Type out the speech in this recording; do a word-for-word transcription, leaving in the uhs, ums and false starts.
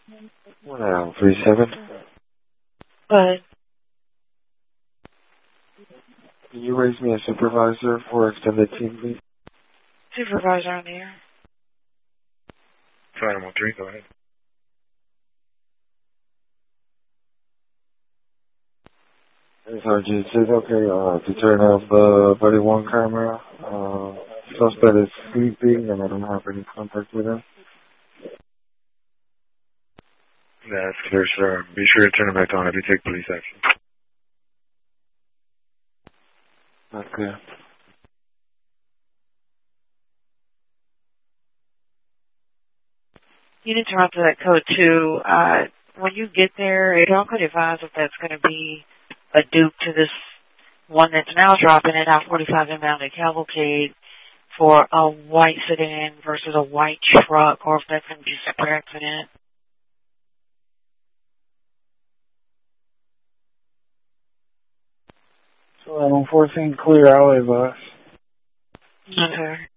one nine three seven. But Can you raise me a supervisor for extended team, please? supervisor on the air. Five one three, go ahead. Hey, Sergeant, is it okay uh, to turn off the body one camera? Uh, suspect is sleeping and I don't have any contact with him. That's clear, sir. Be sure to turn it back on if you take police action. Okay. You need to run through that code too. Uh, when you get there, it all could advise if that's going to be a dupe to this one that's now dropping in our forty-five inbound at Cavalcade for a white sedan versus a white truck, or if that's going to be a separate accident. So I'm fourteen clear alley bus. Okay.